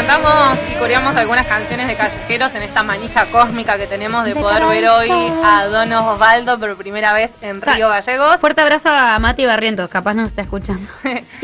cantamos y coreamos algunas canciones de callejeros en esta manija cósmica que tenemos de poder ver hoy a Don Osvaldo por primera vez en Río Gallegos. Fuerte abrazo a Mati Barrientos, capaz nos está escuchando.